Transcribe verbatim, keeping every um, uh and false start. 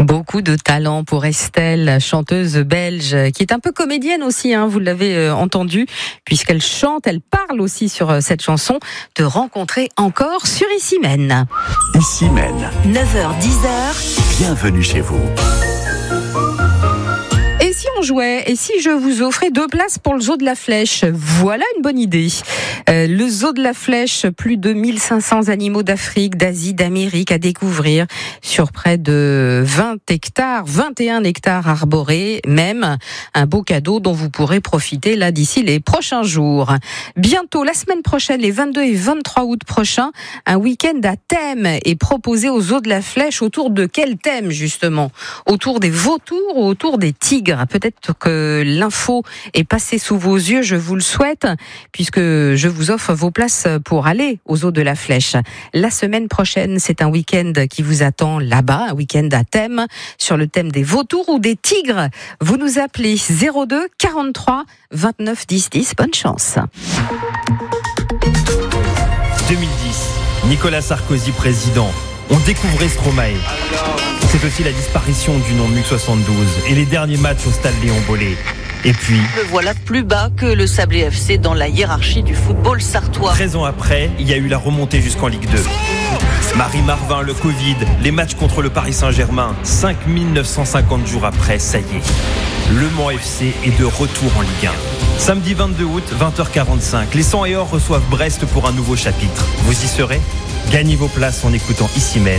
Beaucoup de talent pour Estelle, chanteuse belge, qui est un peu comédienne aussi, hein, vous l'avez euh, entendu, puisqu'elle chante, elle parle aussi sur euh, cette chanson, de rencontrer encore sur Issy-Mène. Issy-Mène, neuf heures dix heures. Bienvenue chez vous. Et si on jouait, et si je vous offrais deux places pour le Zoo de la Flèche? Voilà une bonne idée. Euh, le Zoo de la Flèche, plus de mille cinq cents animaux d'Afrique, d'Asie, d'Amérique à découvrir sur près de vingt hectares, vingt et un hectares arborés, même un beau cadeau dont vous pourrez profiter là d'ici les prochains jours. Bientôt, la semaine prochaine, les vingt-deux et vingt-trois août prochains, un week-end à thème est proposé au Zoo de la Flèche. Autour de quel thème justement? Autour des vautours ou autour des tigres? Peut-être que l'info est passée sous vos yeux, je vous le souhaite, puisque je vous offre vos places pour aller au Zoo de la Flèche. La semaine prochaine, c'est un week-end qui vous attend là-bas, un week-end à thème, sur le thème des vautours ou des tigres. Vous nous appelez zéro deux quarante-trois vingt-neuf dix dix. Bonne chance. deux mille dix, Nicolas Sarkozy président. On découvrait Stromae. C'est aussi la disparition du nom M U C soixante-douze et les derniers matchs au stade Léon Bollé. Et puis, le voilà plus bas que le Sablé F C dans la hiérarchie du football sartois. treize ans après, il y a eu la remontée jusqu'en Ligue deux. Marie Marvin, le Covid, les matchs contre le Paris Saint-Germain. cinq mille neuf cent cinquante jours après, ça y est. Le Mans F C est de retour en Ligue un. Samedi vingt-deux août, vingt heures quarante-cinq, les cent et or reçoivent Brest pour un nouveau chapitre. Vous y serez? Gagnez vos places en écoutant Issy-Mène.